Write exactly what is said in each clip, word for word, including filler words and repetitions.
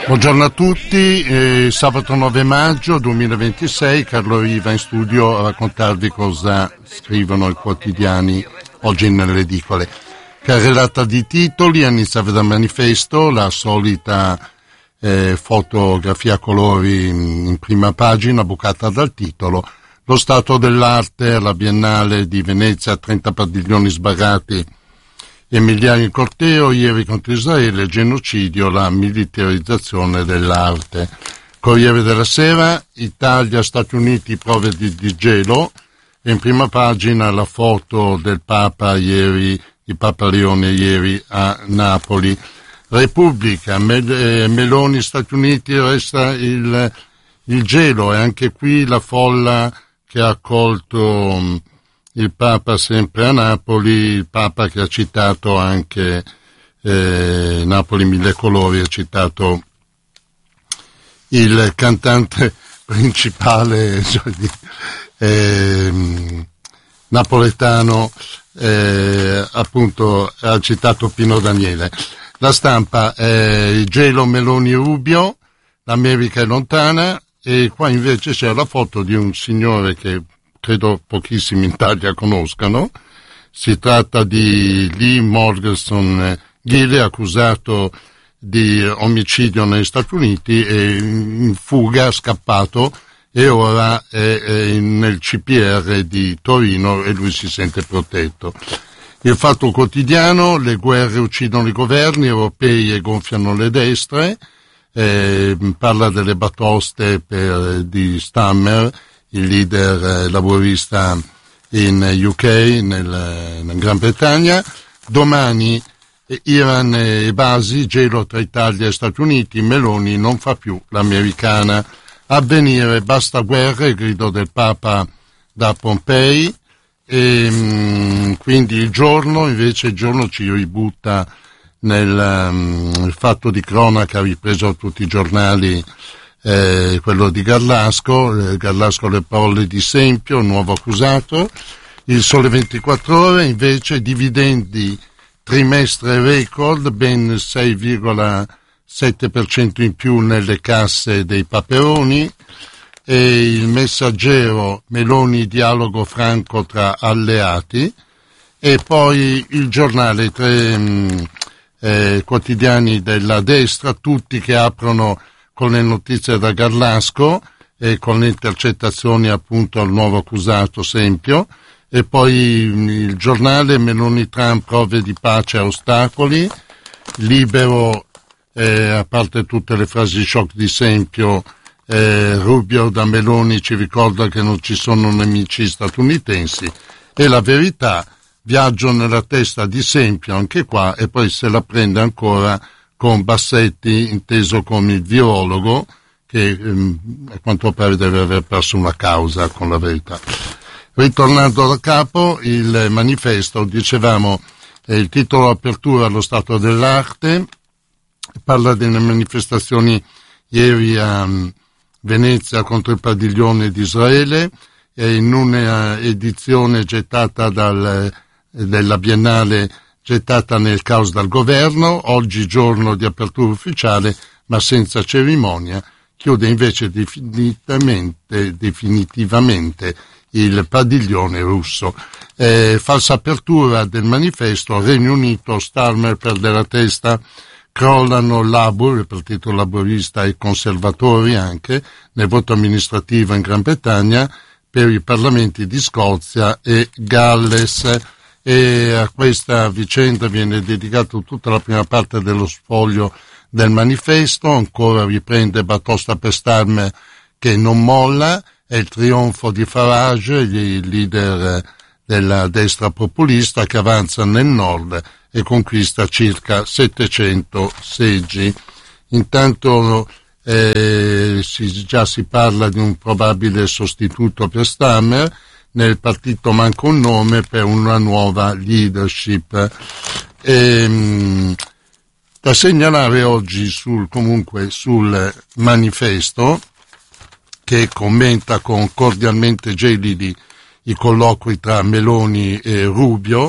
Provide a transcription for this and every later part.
Buongiorno a tutti, eh, sabato nove maggio duemilaventisei, Carlo Riva in studio a raccontarvi cosa scrivono i quotidiani oggi nelle edicole. Carrellata di titoli, iniziava dal Manifesto, la solita eh, fotografia a colori in prima pagina, bucata dal titolo. Lo stato dell'arte alla Biennale di Venezia, trenta padiglioni sbarrati e migliaia in corteo, ieri contro Israele, genocidio, la militarizzazione dell'arte. Corriere della Sera, Italia, Stati Uniti, prove di, di gelo, e in prima pagina la foto del Papa ieri, di Papa Leone ieri a Napoli. Repubblica, Mel- Meloni, Stati Uniti, resta il, il gelo, e anche qui la folla che ha accolto il Papa sempre a Napoli, il Papa che ha citato anche eh, Napoli Mille Colori, ha citato il cantante principale cioè, eh, napoletano, eh, appunto ha citato Pino Daniele. La Stampa, eh, il gelo Meloni Rubio, l'America è lontana, e qua invece c'è la foto di un signore che credo pochissimi in Italia conoscano. Si tratta di Lee Morgenson Ghile, accusato di omicidio negli Stati Uniti e in fuga, scappato, e ora è, è nel C P R di Torino e lui si sente protetto. Il Fatto Quotidiano, le guerre uccidono i governi europei e gonfiano le destre, eh, parla delle batoste per, di Stammer, il leader eh, laburista in U K, nel, nel Gran Bretagna. Domani eh, Iran e basi, gelo tra Italia e Stati Uniti, Meloni non fa più l'americana. Avvenire, basta guerre, grido del Papa da Pompei, e mh, quindi il Giorno, invece il Giorno ci ributta nel um, fatto di cronaca ripreso a tutti i giornali, Eh, quello di Garlasco, eh, Garlasco le parole di Sempio, nuovo accusato. Il Sole ventiquattro Ore, invece, dividendi trimestre record, ben sei virgola sette per cento in più nelle casse dei Paperoni. E il Messaggero, Meloni, dialogo franco tra alleati. E poi il Giornale, tre mh, eh, quotidiani della destra, tutti che aprono con le notizie da Garlasco e con le intercettazioni appunto al nuovo accusato Sempio. E poi il Giornale, Meloni Trump, prove di pace a ostacoli. Libero, eh, a parte tutte le frasi shock di Sempio, eh, Rubio da Meloni ci ricorda che non ci sono nemici statunitensi. E La Verità, viaggio nella testa di Sempio, anche qua, e poi se la prende ancora con Bassetti, inteso come il virologo, che ehm, a quanto pare deve aver perso una causa con La Verità. Ritornando da capo, il Manifesto, dicevamo, eh, il titolo apertura allo stato dell'arte, parla delle manifestazioni ieri a um, Venezia contro il padiglione di Israele, e in una edizione gettata dal, della Biennale, gettata nel caos dal governo. Oggi giorno di apertura ufficiale ma senza cerimonia, chiude invece definitivamente, definitivamente il padiglione russo. Eh, falsa apertura del Manifesto, Regno Unito, Starmer perde la testa, crollano Labour, il partito laburista, e i conservatori anche, nel voto amministrativo in Gran Bretagna per i parlamenti di Scozia e Galles. E a questa vicenda viene dedicata tutta la prima parte dello sfoglio del Manifesto. Ancora riprende batosta per Starmer che non molla, è il trionfo di Farage, il leader della destra populista, che avanza nel nord e conquista circa settecento seggi. Intanto eh, si, già si parla di un probabile sostituto per Starmer. Nel partito manca un nome per una nuova leadership. E, mh, da segnalare oggi sul, comunque sul Manifesto, che commenta con cordialmente gelidi i colloqui tra Meloni e Rubio.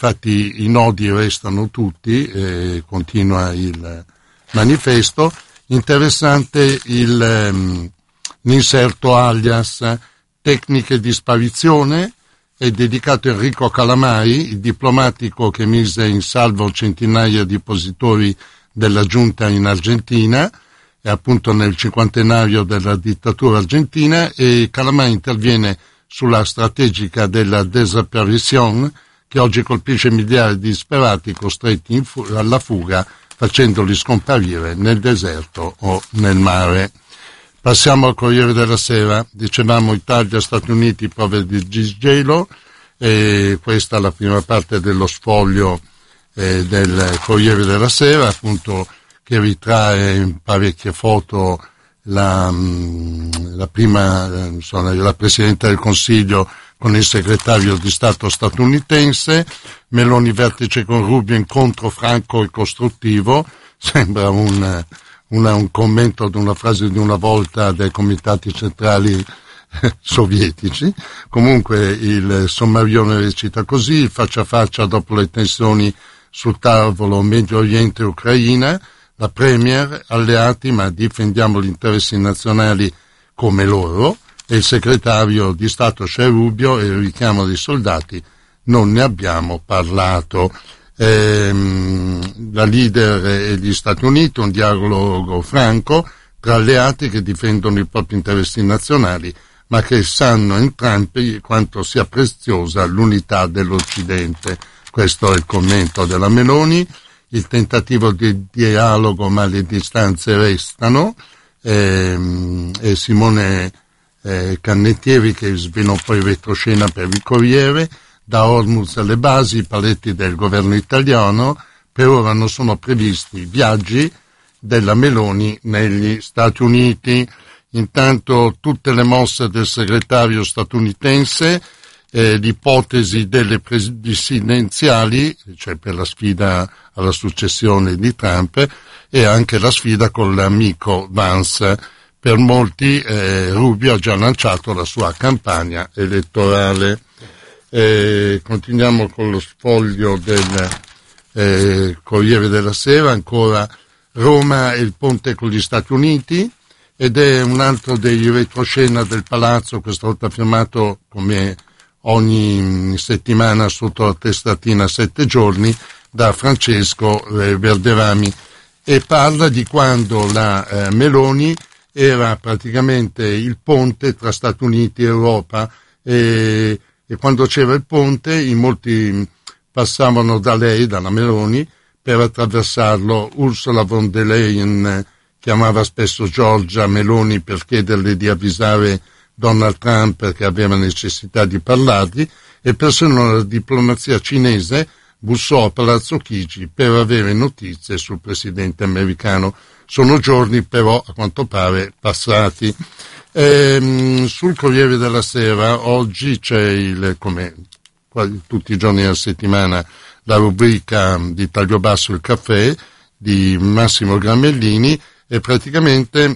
Infatti i nodi restano tutti, eh, continua il Manifesto. Interessante il, um, l'inserto alias tecniche di sparizione, è dedicato a Enrico Calamai, il diplomatico che mise in salvo centinaia di oppositori della giunta in Argentina, e appunto nel cinquantenario della dittatura argentina, e Calamai interviene sulla strategica della desaparizione che oggi colpisce migliaia di disperati costretti in fu- alla fuga, facendoli scomparire nel deserto o nel mare. Passiamo al Corriere della Sera. Dicevamo Italia, Stati Uniti, prove di disgelo, e questa è la prima parte dello sfoglio eh, del Corriere della Sera, appunto, che ritrae in parecchie foto la, la prima, insomma, la Presidente del Consiglio con il segretario di Stato statunitense, Meloni vertice con Rubio, incontro franco e costruttivo, sembra un, una, un commento ad una frase di una volta dei comitati centrali sovietici. Comunque il sommarione recita così: faccia a faccia dopo le tensioni sul tavolo Medio Oriente e Ucraina, la Premier, alleati ma difendiamo gli interessi nazionali come loro, e il segretario di Stato Rubio e il richiamo dei soldati non ne abbiamo parlato. Ehm, la leader e gli Stati Uniti, un dialogo franco tra alleati che difendono i propri interessi nazionali ma che sanno entrambi quanto sia preziosa l'unità dell'Occidente. Questo è il commento della Meloni. Il tentativo di dialogo ma le distanze restano, ehm, e Simone eh, Cannettieri che sviluppa il retroscena per il Corriere. Da Hormuz alle basi, i paletti del governo italiano, per ora non sono previsti viaggi della Meloni negli Stati Uniti. Intanto tutte le mosse del segretario statunitense, eh, l'ipotesi delle presidenziali, cioè per la sfida alla successione di Trump, e anche la sfida con l'amico Vance. Per molti eh, Rubio ha già lanciato la sua campagna elettorale. Eh, continuiamo con lo sfoglio del eh, Corriere della Sera, ancora Roma e il ponte con gli Stati Uniti, ed è un altro dei retroscena del palazzo, questa volta firmato come ogni settimana sotto la testatina Sette Giorni da Francesco eh, Verderami, e parla di quando la eh, Meloni era praticamente il ponte tra Stati Uniti e Europa, e, e quando c'era il ponte in molti passavano da lei, dalla Meloni, per attraversarlo. Ursula von der Leyen chiamava spesso Giorgia Meloni per chiederle di avvisare Donald Trump perché aveva necessità di parlargli, e persino la diplomazia cinese bussò a Palazzo Chigi per avere notizie sul presidente americano. Sono giorni però a quanto pare passati. Ehm, sul Corriere della Sera oggi c'è, il, come quasi tutti i giorni della settimana, la rubrica di Taglio Basso il caffè di Massimo Gramellini, e praticamente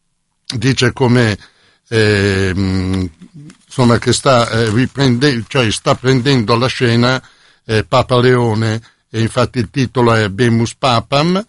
dice come eh, insomma che sta eh, riprendendo, cioè sta prendendo la scena eh, Papa Leone, e infatti il titolo è Bemus Papam,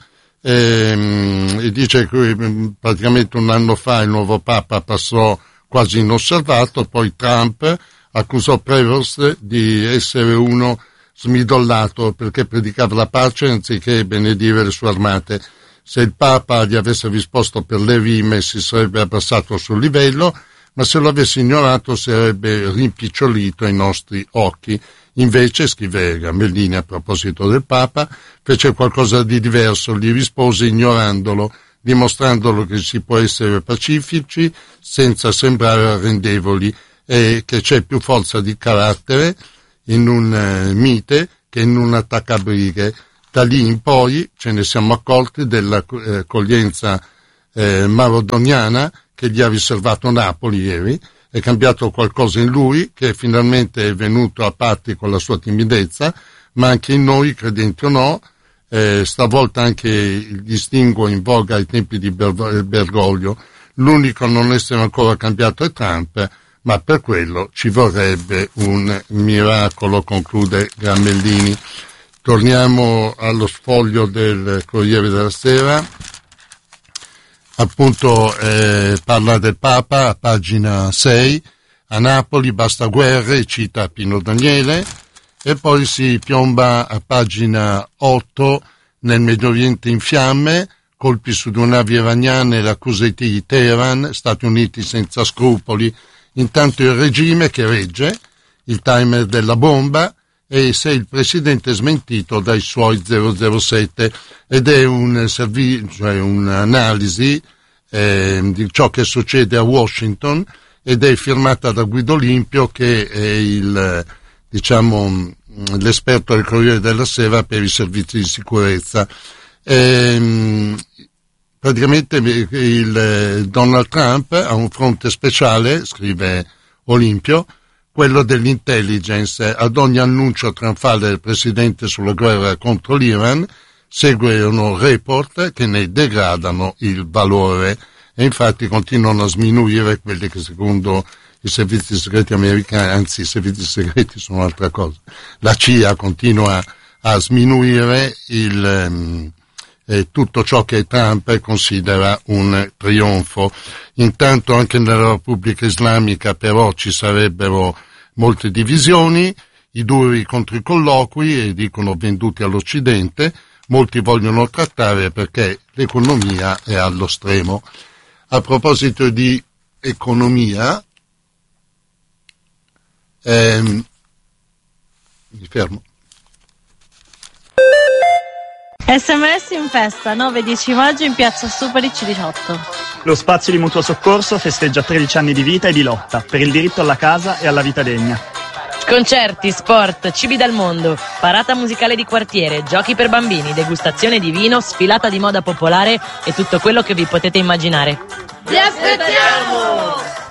eh, e dice che praticamente un anno fa il nuovo Papa passò quasi inosservato, poi Trump accusò Prevost di essere uno smidollato perché predicava la pace anziché benedire le sue armate. Se il Papa gli avesse risposto per le rime si sarebbe abbassato sul livello, ma se lo avesse ignorato sarebbe rimpicciolito ai nostri occhi. Invece, scrive Gramellini a proposito del Papa, fece qualcosa di diverso, gli rispose ignorandolo, dimostrandolo che si può essere pacifici senza sembrare arrendevoli, e che c'è più forza di carattere in un uh, mite che in un attaccabrighe. Da lì in poi ce ne siamo accorti dell'accoglienza eh, marodoniana che gli ha riservato Napoli ieri. È cambiato qualcosa in lui, che finalmente è venuto a patti con la sua timidezza, ma anche in noi, credenti o no, eh, stavolta anche il distinguo in voga ai tempi di Bergoglio. L'unico a non essere ancora cambiato è Trump, ma per quello ci vorrebbe un miracolo, conclude Gramellini. Torniamo allo sfoglio del Corriere della Sera. appunto eh, parla del Papa a pagina sei, a Napoli basta guerre, cita Pino Daniele, e poi si piomba a pagina otto nel Medio Oriente in fiamme, colpi su due navi iraniane e le accuse di Teheran, Stati Uniti senza scrupoli, intanto il regime che regge, il timer della bomba, e se il presidente è smentito dai suoi zero zero sette, ed è un servi- cioè un'analisi eh, di ciò che succede a Washington, ed è firmata da Guido Limpio, che è il, diciamo, l'esperto del Corriere della Sera per i servizi di sicurezza. E, praticamente il Donald Trump ha un fronte speciale, scrive Olimpio, quello dell'intelligence. Ad ogni annuncio trionfale del presidente sulla guerra contro l'Iran seguono report che ne degradano il valore, e infatti continuano a sminuire quelli che secondo i servizi segreti americani, anzi i servizi segreti sono un'altra cosa, la C I A continua a sminuire il um, eh, tutto ciò che Trump considera un trionfo. Intanto anche nella Repubblica Islamica però ci sarebbero molte divisioni, i duri contro i colloqui, e dicono venduti all'Occidente, molti vogliono trattare perché l'economia è allo stremo. A proposito di economia, ehm, mi fermo. S M S in festa, nove dieci maggio in piazza Superi C diciotto. Lo spazio di mutuo soccorso festeggia tredici anni di vita e di lotta per il diritto alla casa e alla vita degna. Concerti, sport, cibi dal mondo, parata musicale di quartiere, giochi per bambini, degustazione di vino, sfilata di moda popolare e tutto quello che vi potete immaginare. Vi aspettiamo!